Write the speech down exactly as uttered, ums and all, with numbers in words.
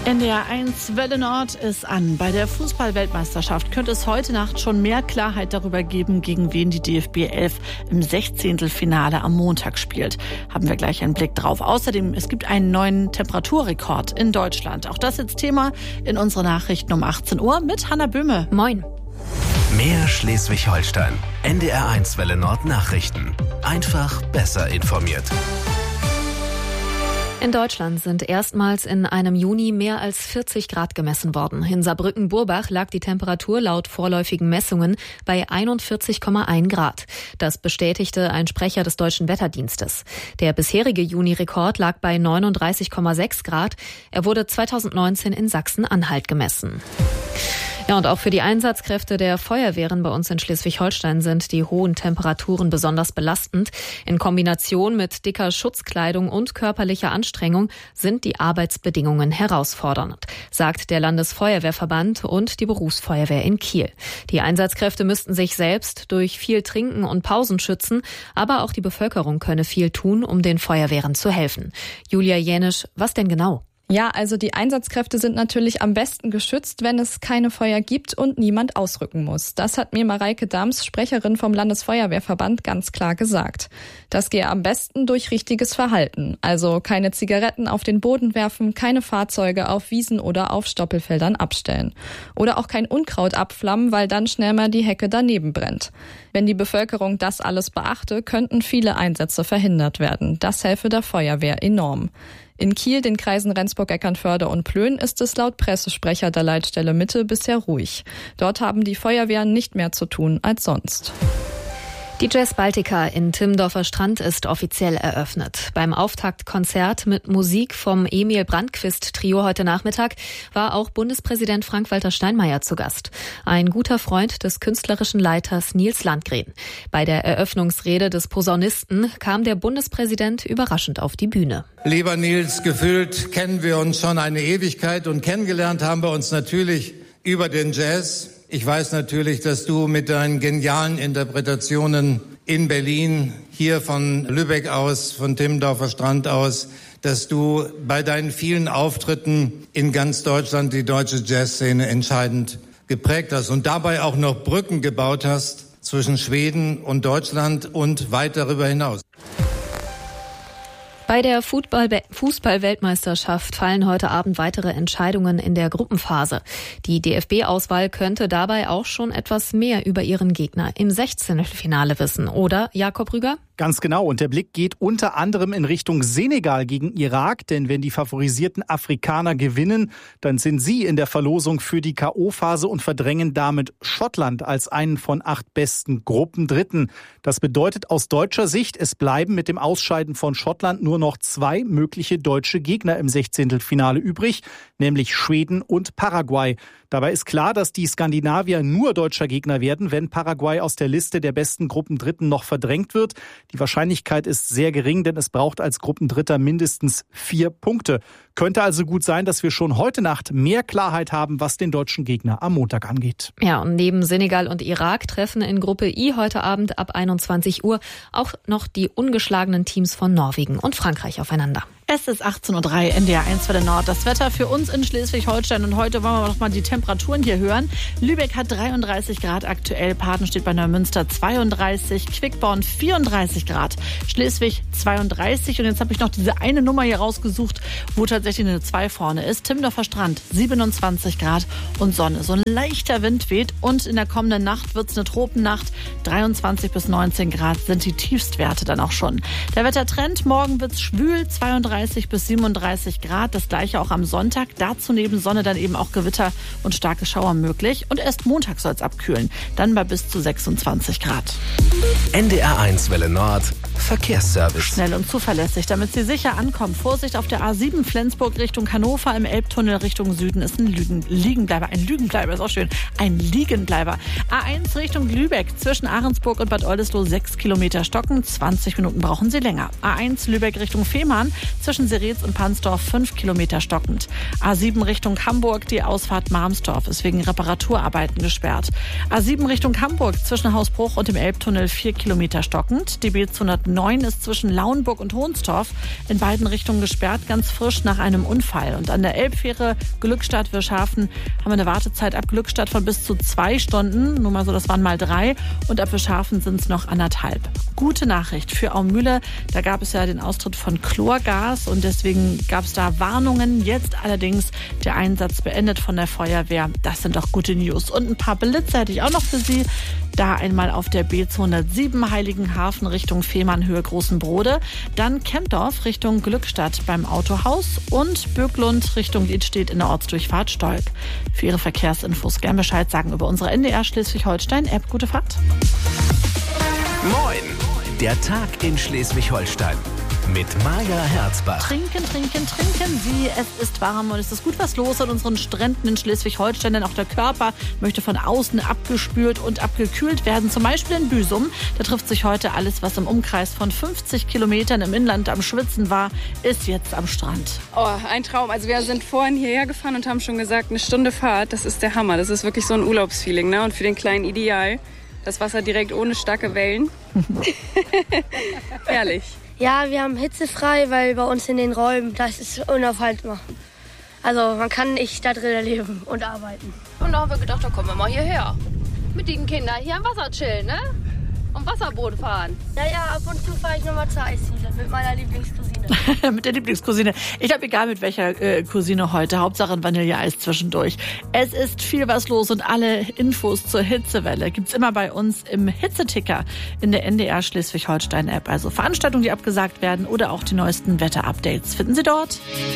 N D R eins Welle Nord ist an. Bei der Fußball-Weltmeisterschaft könnte es heute Nacht schon mehr Klarheit darüber geben, gegen wen die D F B elf im Sechzehntelfinale am Montag spielt. Haben wir gleich einen Blick drauf. Außerdem, es gibt einen neuen Temperaturrekord in Deutschland. Auch das jetzt Thema in unseren Nachrichten um achtzehn Uhr mit Hanna Böhme. Moin. Mehr Schleswig-Holstein. N D R eins Welle Nord Nachrichten. Einfach besser informiert. In Deutschland sind erstmals in einem Juni mehr als vierzig Grad gemessen worden. In Saarbrücken-Burbach lag die Temperatur laut vorläufigen Messungen bei einundvierzig Komma eins Grad. Das bestätigte ein Sprecher des Deutschen Wetterdienstes. Der bisherige Juni-Rekord lag bei neununddreißig Komma sechs Grad. Er wurde zweitausendneunzehn in Sachsen-Anhalt gemessen. Ja, und auch für die Einsatzkräfte der Feuerwehren bei uns in Schleswig-Holstein sind die hohen Temperaturen besonders belastend. In Kombination mit dicker Schutzkleidung und körperlicher Anstrengung sind die Arbeitsbedingungen herausfordernd, sagt der Landesfeuerwehrverband und die Berufsfeuerwehr in Kiel. Die Einsatzkräfte müssten sich selbst durch viel Trinken und Pausen schützen, aber auch die Bevölkerung könne viel tun, um den Feuerwehren zu helfen. Julia Jänisch, was denn genau? Ja, also die Einsatzkräfte sind natürlich am besten geschützt, wenn es keine Feuer gibt und niemand ausrücken muss. Das hat mir Mareike Dams, Sprecherin vom Landesfeuerwehrverband, ganz klar gesagt. Das gehe am besten durch richtiges Verhalten. Also keine Zigaretten auf den Boden werfen, keine Fahrzeuge auf Wiesen oder auf Stoppelfeldern abstellen. Oder auch kein Unkraut abflammen, weil dann schnell mal die Hecke daneben brennt. Wenn die Bevölkerung das alles beachte, könnten viele Einsätze verhindert werden. Das helfe der Feuerwehr enorm. In Kiel, den Kreisen Rendsburg, Eckernförde und Plön, ist es laut Pressesprecher der Leitstelle Mitte bisher ruhig. Dort haben die Feuerwehren nicht mehr zu tun als sonst. Die Jazz Baltica in Timmendorfer Strand ist offiziell eröffnet. Beim Auftaktkonzert mit Musik vom Emil Brandquist Trio heute Nachmittag war auch Bundespräsident Frank-Walter Steinmeier zu Gast. Ein guter Freund des künstlerischen Leiters Nils Landgren. Bei der Eröffnungsrede des Posaunisten kam der Bundespräsident überraschend auf die Bühne. Lieber Nils, gefühlt kennen wir uns schon eine Ewigkeit und kennengelernt haben wir uns natürlich über den Jazz. Ich weiß natürlich, dass du mit deinen genialen Interpretationen in Berlin, hier von Lübeck aus, von Timmendorfer Strand aus, dass du bei deinen vielen Auftritten in ganz Deutschland die deutsche Jazzszene entscheidend geprägt hast und dabei auch noch Brücken gebaut hast zwischen Schweden und Deutschland und weit darüber hinaus. Bei der Fußball-Weltmeisterschaft fallen heute Abend weitere Entscheidungen in der Gruppenphase. Die D F B-Auswahl könnte dabei auch schon etwas mehr über ihren Gegner im Sechzehntelfinale wissen, oder, Jakob Rüger? Ganz genau. Und der Blick geht unter anderem in Richtung Senegal gegen Irak. Denn wenn die favorisierten Afrikaner gewinnen, dann sind sie in der Verlosung für die K O-Phase und verdrängen damit Schottland als einen von acht besten Gruppendritten. Das bedeutet aus deutscher Sicht, es bleiben mit dem Ausscheiden von Schottland nur noch zwei mögliche deutsche Gegner im Sechzehntelfinale übrig, nämlich Schweden und Paraguay. Dabei ist klar, dass die Skandinavier nur deutscher Gegner werden, wenn Paraguay aus der Liste der besten Gruppendritten noch verdrängt wird. Die Wahrscheinlichkeit ist sehr gering, denn es braucht als Gruppendritter mindestens vier Punkte. Könnte also gut sein, dass wir schon heute Nacht mehr Klarheit haben, was den deutschen Gegner am Montag angeht. Ja, und neben Senegal und Irak treffen in Gruppe I heute Abend ab einundzwanzig Uhr auch noch die ungeschlagenen Teams von Norwegen und Frankreich aufeinander. Es ist achtzehn Uhr drei, N D R eins Welle Nord. Das Wetter für uns in Schleswig-Holstein. Und heute wollen wir noch mal die Temperaturen hier hören. Lübeck hat dreiunddreißig Grad aktuell. Paten steht bei Neumünster zweiunddreißig. Quickborn vierunddreißig Grad. Schleswig zweiunddreißig. Und jetzt habe ich noch diese eine Nummer hier rausgesucht, wo tatsächlich eine zwei vorne ist. Timmendorfer Strand siebenundzwanzig Grad und Sonne. So ein leichter Wind weht. Und in der kommenden Nacht wird es eine Tropennacht. dreiundzwanzig bis neunzehn Grad sind die Tiefstwerte dann auch schon. Der Wettertrend, morgen wird es schwül, zweiunddreißig bis siebenunddreißig Grad. Das gleiche auch am Sonntag. Dazu neben Sonne dann eben auch Gewitter und starke Schauer möglich. Und erst Montag soll es abkühlen. Dann bei bis zu sechsundzwanzig Grad. N D R eins Welle Nord Verkehrsservice. Schnell und zuverlässig, damit Sie sicher ankommen. Vorsicht auf der A sieben Flensburg Richtung Hannover. Im Elbtunnel Richtung Süden ist ein Lügen, Liegenbleiber. Ein Lügenbleiber ist auch schön. Ein Liegenbleiber. A eins Richtung Lübeck. Zwischen Ahrensburg und Bad Oldesloe sechs Kilometer stocken. zwanzig Minuten brauchen Sie länger. A eins Lübeck Richtung Fehmarn. Zwischen Seretz und Pansdorf fünf Kilometer stockend. A sieben Richtung Hamburg. Die Ausfahrt Marmsdorf ist wegen Reparaturarbeiten gesperrt. A sieben Richtung Hamburg. Zwischen Hausbruch und dem Elbtunnel vier Kilometer stockend. Die B zweihundert neun ist zwischen Lauenburg und Hohnstorf in beiden Richtungen gesperrt, ganz frisch nach einem Unfall. Und an der Elbfähre Glückstadt-Wirschhafen haben wir eine Wartezeit ab Glückstadt von bis zu zwei Stunden. Nur mal so, das waren mal drei. Und ab Wirschhafen sind es noch anderthalb. Gute Nachricht für Aumühle. Da gab es ja den Austritt von Chlorgas und deswegen gab es da Warnungen. Jetzt allerdings der Einsatz beendet von der Feuerwehr. Das sind doch gute News. Und ein paar Blitze hätte ich auch noch für Sie. Da einmal auf der B zweihundertsieben Heiligenhafen Richtung Fehmarnhöhe Großenbrode. Dann Kempdorf Richtung Glückstadt beim Autohaus und Böglund Richtung Liedstedt in der Ortsdurchfahrt Stolk. Für Ihre Verkehrsinfos gern Bescheid sagen über unsere N D R Schleswig-Holstein-App. Gute Fahrt. Moin, der Tag in Schleswig-Holstein. Mit Maja Herzbach. Trinken, trinken, trinken Sie. Es ist warm und es ist gut was los an unseren Stränden in Schleswig-Holstein, denn auch der Körper möchte von außen abgespült und abgekühlt werden. Zum Beispiel in Büsum. Da trifft sich heute alles, was im Umkreis von fünfzig Kilometern im Inland am Schwitzen war, ist jetzt am Strand. Oh, ein Traum. Also wir sind vorhin hierher gefahren und haben schon gesagt, eine Stunde Fahrt, das ist der Hammer. Das ist wirklich so ein Urlaubsfeeling, ne? Und für den Kleinen ideal. Das Wasser direkt ohne starke Wellen. Herrlich. Ja, wir haben hitzefrei, weil bei uns in den Räumen, das ist unaufhaltbar. Also man kann nicht da drin leben und arbeiten. Und da haben wir gedacht, da kommen wir mal hierher. Mit den Kindern hier am Wasser chillen, ne? Und Wasserboot fahren. Ja, ja, ab und zu fahre ich nochmal zur Eisdiele mit meiner Lieblingscousine. Mit der Lieblingscousine. Ich glaube, egal mit welcher äh, Cousine heute, Hauptsache ein Vanilleeis zwischendurch. Es ist viel was los und alle Infos zur Hitzewelle gibt's immer bei uns im Hitzeticker in der N D R Schleswig-Holstein-App. Also Veranstaltungen, die abgesagt werden oder auch die neuesten Wetter-Updates finden Sie dort.